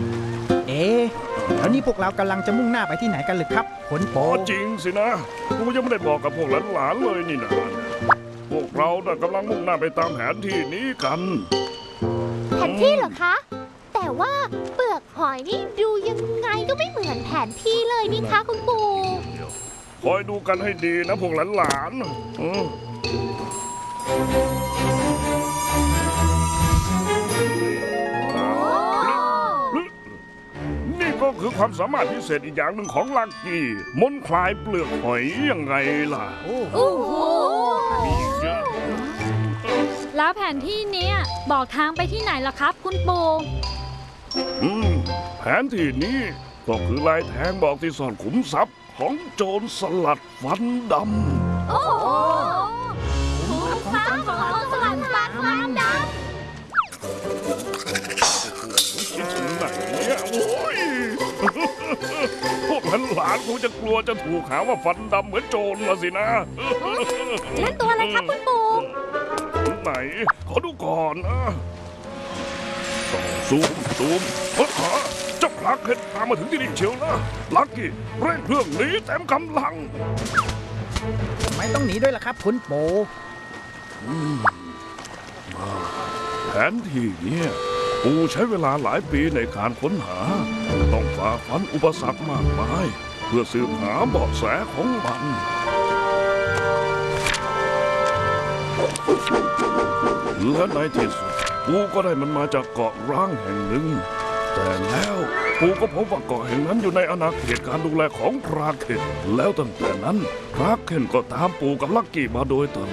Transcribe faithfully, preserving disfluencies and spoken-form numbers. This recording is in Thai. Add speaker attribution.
Speaker 1: เอ๊ะแล้วนี่พวกเรากำลังจะมุ่งหน้าไปที่ไหนกันหรือครับขนโป
Speaker 2: อ๋อจริงสินะกูยังไม่ได้บอกกับพวกหลานๆเลยนี่นะพวกเราน่ะกำลังมุ่งหน้าไปตามแผนที่นี้กัน
Speaker 3: แผนที่เหรอคะ แต่ว่าเปลือกหอยนี่ดูยังไงก็ไม่เหมือนแผนที่เลยนี่คะคุณปู่
Speaker 2: คอยดูกันให้ดีนะพวกหลานๆอืมนี่ก็คือความสามารถพิเศษอีกอย่างหนึ่งของลักกี้มนต์คลายเปลือกหอยยังไงล่ะ
Speaker 1: โอ้
Speaker 3: โอ้โห
Speaker 2: มีเยอะ
Speaker 4: แล้วแผนที่เนี้ยบอกทางไปที่ไหนล่ะครับคุณปู่
Speaker 2: อืมแผนที่นี้ก็คือลายแทงบอกที่ซ่อนขุมทรัพย์ของโจรสลัดฟันดำ
Speaker 3: โอ้โหฟ้าของสลัดฟันความด
Speaker 2: คิดถึงไหนเนี่ยโอ้ย พวกหลานๆคงจะกลัวจะถูกหาว่าฟันดำเหมือนโจรละสินะ
Speaker 3: ำนั่นตัวอะไรครับคุณปู่
Speaker 2: ไหน ขอดูก่อนนะต้องซูมซูมเฮ้ยหาเจ้าพลักเห็นตามมาถึงที่นี่เชียวนะลักกี้เร่งเครื่องหนีเต็มกำลัง
Speaker 1: ทำไมต้องหนีด้วยล่ะครับคุณโป
Speaker 2: แผนที่เนี่ยปูใช้เวลาหลายปีในการค้นหา ต้องฝ่าฟันอุปสรรคมากมาย เพื่อสืบหาเบาะแสของมัน และในที่สุดปูก็ได้มันมาจากเกาะร้างแห่งหนึ่ง แต่แล้วปูก็พบว่าเกาะแห่งนั้นอยู่ในอาณาเขตการดูแลของคราเคนแล้วตั้งแต่นั้นคราเคนก็ตามปูกับลักกี้มาโดยตลอด